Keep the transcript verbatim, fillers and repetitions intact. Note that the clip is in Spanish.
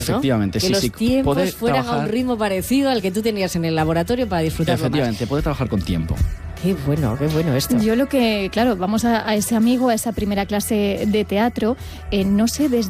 Efectivamente, que sí, los sí. tiempos Puede fueran trabajar... a un ritmo parecido al que tú tenías en el laboratorio para disfrutarlo más. Efectivamente, puede trabajar con tiempo. Qué bueno, qué bueno esto. Yo lo que, claro, vamos a, a ese amigo, a esa primera clase de teatro, eh, no sé desde